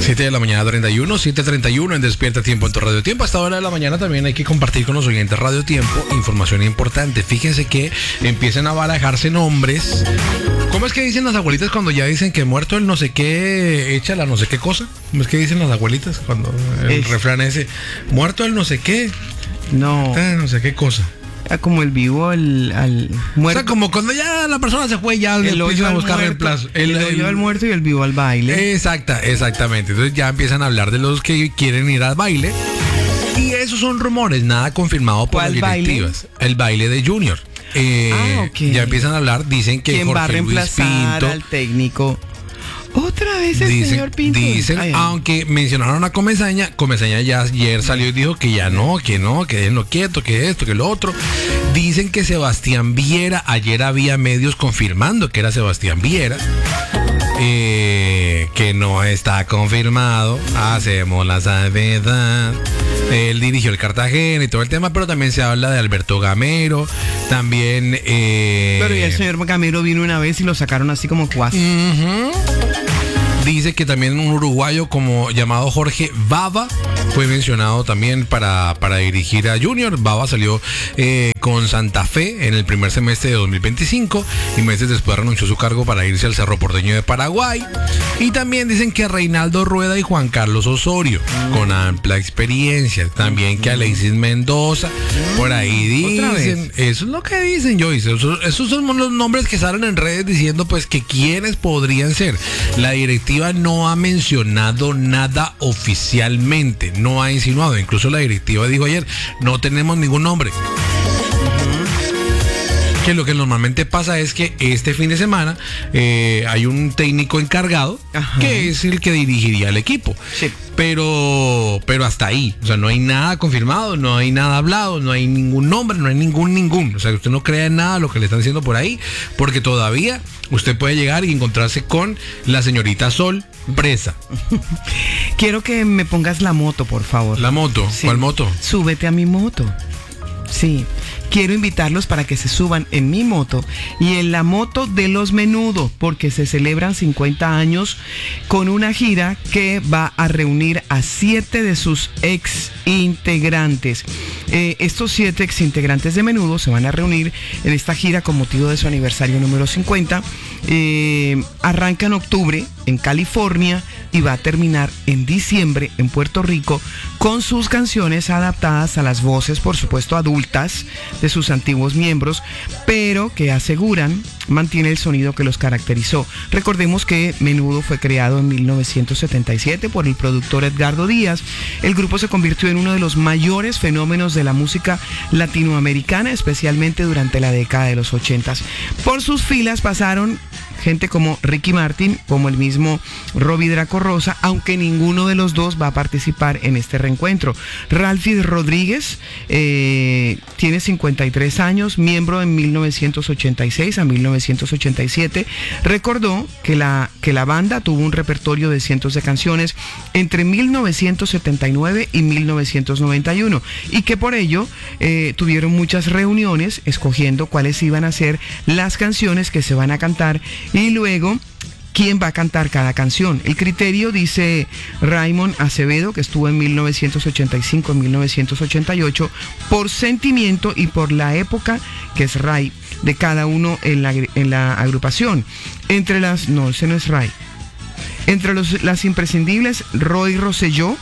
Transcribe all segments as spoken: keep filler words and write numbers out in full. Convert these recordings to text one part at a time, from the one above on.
siete de la mañana treinta y uno, siete treinta y uno en Despierta Tiempo en tu Radio Tiempo. A esta hora de la mañana también hay que compartir con los oyentes Radio Tiempo información importante. Fíjense que empiezan a barajarse nombres. ¿Cómo es que dicen las abuelitas cuando ya dicen que muerto el no sé qué, echa la no sé qué cosa? ¿Cómo es que dicen las abuelitas cuando el es... refrán ese, muerto el no sé qué? No. Ah, no sé qué cosa. Como el vivo al, al muerto. O sea, como cuando ya la persona se fue, ya el empiezan a buscar el plazo. El, el hoyo al muerto y el vivo al baile. Exacta, exactamente. Entonces ya empiezan a hablar de los que quieren ir al baile. Y esos son rumores, nada confirmado por las directivas. Baile? El baile de Junior. Eh, ah, okay. Ya empiezan a hablar, dicen que ¿quién Jorge va a reemplazar Luis Pinto al técnico? Otra vez el dicen, señor Pinto. Dicen, ay, ay. Aunque mencionaron a Comesaña, Comesaña ya ayer salió y dijo que ya no, que no, que déjenlo quieto, que esto, que lo otro. Dicen que Sebastián Viera, ayer había medios confirmando que era Sebastián Viera, eh, que no está confirmado, hacemos la salvedad. Él dirigió el Cartagena y todo el tema, pero también se habla de Alberto Gamero, también... Eh... Pero ya el señor Gamero vino una vez y lo sacaron así como cuasi. Uh-huh. Dice que también un uruguayo como llamado Jorge Bava fue mencionado también para, para dirigir a Junior. Bava salió eh, con Santa Fe en el primer semestre de dos mil veinticinco y meses después renunció a su cargo para irse al Cerro Porteño de Paraguay. Y también dicen que Reinaldo Rueda y Juan Carlos Osorio, con amplia experiencia. También que Alexis Mendoza, por ahí dicen. Eso es lo que dicen, Joyce. Esos, esos son los nombres que salen en redes diciendo pues que quiénes podrían ser. La directiva no ha mencionado nada oficialmente, no ha insinuado. Incluso la directiva dijo ayer, no tenemos ningún nombre. Que lo que normalmente pasa es que este fin de semana eh, hay un técnico encargado. Ajá. Que es el que dirigiría el equipo. Sí. Pero, pero hasta ahí, o sea, no hay nada confirmado, no hay nada hablado, no hay ningún nombre, no hay ningún ningún. O sea, usted no crea en nada lo que le están diciendo por ahí, porque todavía usted puede llegar y encontrarse con la señorita Sol presa. Quiero que me pongas la moto, por favor. ¿La moto? Sí. ¿Cuál moto? Súbete a mi moto. Sí, quiero invitarlos para que se suban en mi moto y en la moto de Los Menudo, porque se celebran cincuenta años con una gira que va a reunir a siete de sus ex integrantes. Eh, estos siete ex integrantes de Menudo se van a reunir en esta gira con motivo de su aniversario número cincuenta. Eh, arranca en octubre en California y va a terminar en diciembre en Puerto Rico con sus canciones adaptadas a las voces, por supuesto, adultas de sus antiguos miembros, pero que aseguran mantiene el sonido que los caracterizó. Recordemos que Menudo fue creado en mil novecientos setenta y siete por el productor Edgardo Díaz. El grupo se convirtió en uno de los mayores fenómenos de la música latinoamericana, especialmente durante la década de los ochentas. Por sus filas pasaron gente como Ricky Martin, como el mismo Robbie Draco Rosa, aunque ninguno de los dos va a participar en este reencuentro. Ralphie Rodríguez eh, tiene cincuenta y tres años, miembro de mil novecientos ochenta y seis a mil novecientos ochenta y siete. Recordó que la, que la banda tuvo un repertorio de cientos de canciones entre mil novecientos setenta y nueve y mil novecientos noventa y uno y que por ello eh, tuvieron muchas reuniones escogiendo cuáles iban a ser las canciones que se van a cantar y luego quién va a cantar cada canción. El criterio, dice Raymond Acevedo, que estuvo en mil novecientos ochenta y cinco, en mil novecientos ochenta y ocho, por sentimiento y por la época, que es Ray, de cada uno en la, en la agrupación. Entre las, no, ese no es Ray. Entre los, las imprescindibles, Roy Rosselló,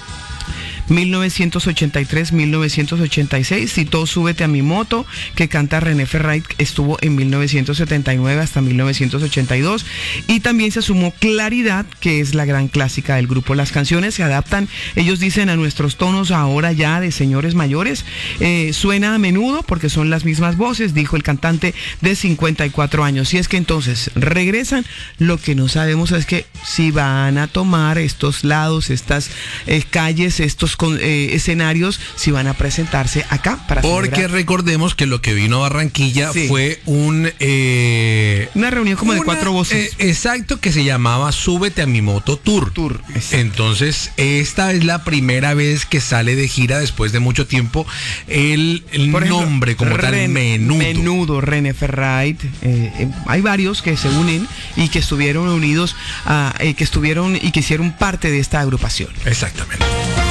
mil novecientos ochenta y tres a mil novecientos ochenta y seis, citó Súbete a mi moto, que canta René Ferrait, estuvo en mil novecientos setenta y nueve hasta mil novecientos ochenta y dos, y también se sumó Claridad, que es la gran clásica del grupo. Las canciones se adaptan, ellos dicen, a nuestros tonos ahora ya de señores mayores. Eh, suena a menudo porque son las mismas voces, dijo el cantante de cincuenta y cuatro años. Y es que entonces regresan, lo que no sabemos es que si van a tomar estos lados, estas eh, calles, estos nuevos con, eh, escenarios si van a presentarse acá para Porque celebrar. Recordemos que lo que vino a Barranquilla sí. fue un... Eh, una reunión como una, de cuatro voces. Eh, exacto, que se llamaba Súbete a mi moto Tour. Tour Entonces, esta es la primera vez que sale de gira después de mucho tiempo el, el Por ejemplo, nombre como Ren, tal, Menudo. Menudo, René Ferrait. Eh, eh, hay varios que se unen y que estuvieron unidos, a, eh, que estuvieron y que hicieron parte de esta agrupación. Exactamente.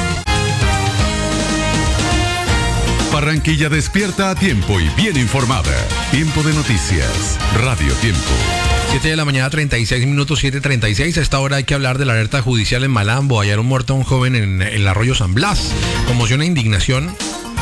Barranquilla despierta a tiempo y bien informada. Tiempo de noticias. Radio Tiempo. siete de la mañana, treinta y seis minutos, siete treinta y seis. A esta hora hay que hablar de la alerta judicial en Malambo. Hallaron muerto a un joven en, en el arroyo San Blas. Conmoción e indignación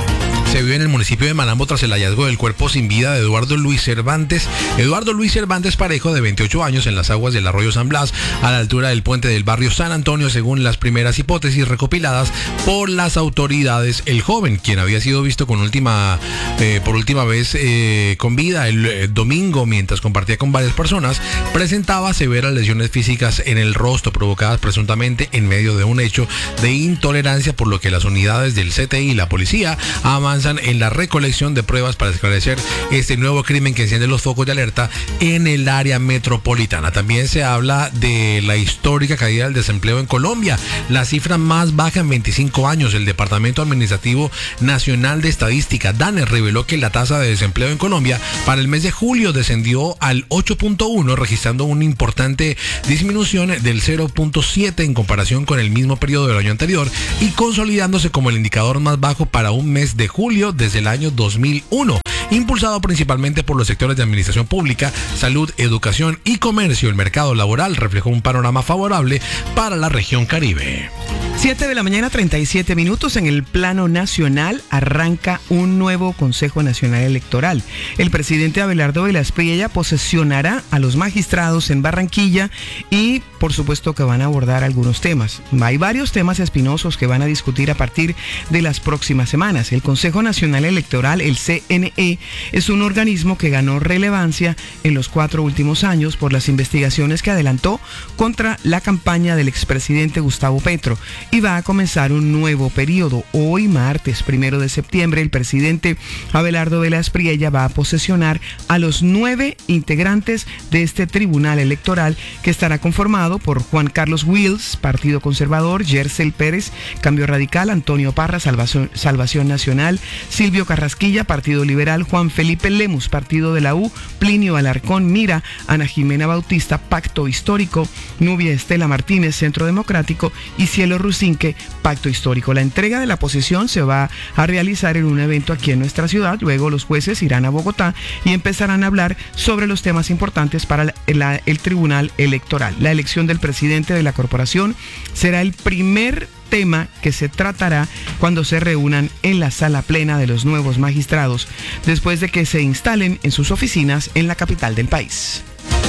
se vive en el municipio de Malambo tras el hallazgo del cuerpo sin vida de Eduardo Luis Cervantes. Eduardo Luis Cervantes Parejo, de veintiocho años, en las aguas del arroyo San Blas, a la altura del puente del barrio San Antonio, según las primeras hipótesis recopiladas por las autoridades. El joven, quien había sido visto con última, eh, por última vez eh, con vida el eh, domingo mientras compartía con varias personas, presentaba severas lesiones físicas en el rostro provocadas presuntamente en medio de un hecho de intolerancia, por lo que las unidades del C T I y la policía avanzan en la recolección de pruebas para esclarecer este nuevo crimen que enciende los focos de alerta en el área metropolitana. También se habla de la histórica caída del desempleo en Colombia, la cifra más baja en veinticinco años. El Departamento Administrativo Nacional de Estadística, DANE, reveló que la tasa de desempleo en Colombia para el mes de julio descendió al ocho punto uno, registrando una importante disminución del cero punto siete en comparación con el mismo periodo del año anterior y consolidándose como el indicador más bajo para un mes de julio desde el año dos mil uno, impulsado principalmente por los sectores de administración pública, salud, educación y comercio. El mercado laboral reflejó un panorama favorable para la región Caribe. siete de la mañana, treinta y siete minutos. En el plano nacional arranca un nuevo Consejo Nacional Electoral. El presidente Abelardo Velas Priella posesionará a los magistrados en Barranquilla y por supuesto que van a abordar algunos temas. Hay varios temas espinosos que van a discutir a partir de las próximas semanas. El Consejo Nacional Electoral, el C N E, es un organismo que ganó relevancia en los cuatro últimos años por las investigaciones que adelantó contra la campaña del expresidente Gustavo Petro. Y va a comenzar un nuevo periodo. Hoy, martes primero de septiembre, el presidente Abelardo Velas Priella va a posesionar a los nueve integrantes de este tribunal electoral, que estará conformado por Juan Carlos Wills, Partido Conservador; Yersel Pérez, Cambio Radical; Antonio Parra, Salvación, Salvación Nacional; Silvio Carrasquilla, Partido Liberal; Juan Felipe Lemus, Partido de la U; Plinio Alarcón, Mira; Ana Jimena Bautista, Pacto Histórico; Nubia Estela Martínez, Centro Democrático; y Cielo Rusinque, Pacto Histórico. La entrega de la posesión se va a realizar en un evento aquí en nuestra ciudad. Luego los jueces irán a Bogotá y empezarán a hablar sobre los temas importantes para la, la, el Tribunal Electoral. La elección del presidente de la corporación será el primer tema que se tratará cuando se reúnan en la sala plena de los nuevos magistrados, después de que se instalen en sus oficinas en la capital del país.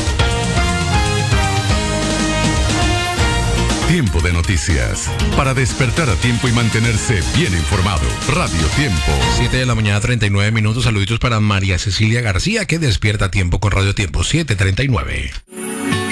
Tiempo de noticias. Para despertar a tiempo y mantenerse bien informado. Radio Tiempo. siete de la mañana, treinta y nueve minutos. Saluditos para María Cecilia García, que despierta a tiempo con Radio Tiempo. siete treinta y nueve.